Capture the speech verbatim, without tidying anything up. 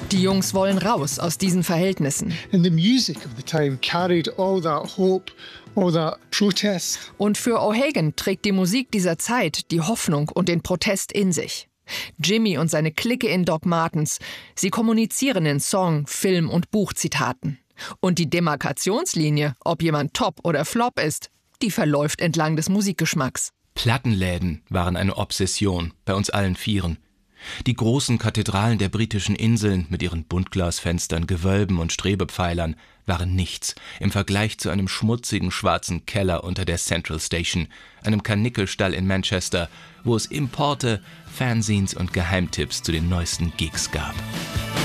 Die Jungs wollen raus aus diesen Verhältnissen. And the music of the time carried all that hope, all that protest. Und für O'Hagan trägt die Musik dieser Zeit die Hoffnung und den Protest in sich. Jimmy und seine Clique in Doc Martens, sie kommunizieren in Song-, Film- und Buchzitaten. Und die Demarkationslinie, ob jemand Top oder Flop ist, die verläuft entlang des Musikgeschmacks. Plattenläden waren eine Obsession, bei uns allen Vieren. Die großen Kathedralen der britischen Inseln mit ihren Buntglasfenstern, Gewölben und Strebepfeilern waren nichts im Vergleich zu einem schmutzigen schwarzen Keller unter der Central Station, einem Karnickelstall in Manchester, wo es Importe, Fanzines und Geheimtipps zu den neuesten Gigs gab.